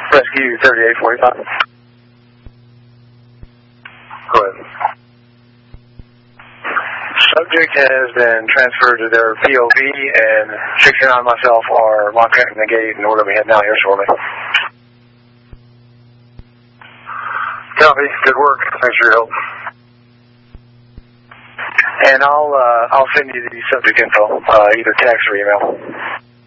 Rescue 3845. Go ahead. Subject has been transferred to their POV, and 69 and myself are locking the gate, and we're going to be heading out here shortly. Copy. Good work. Thanks for your help. And I'll send you the subject info, either text or email.